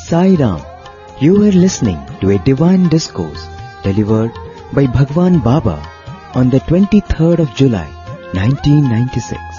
Sai Ram. You are listening to a divine discourse delivered by Bhagwan Baba on the 23rd of July, 1996.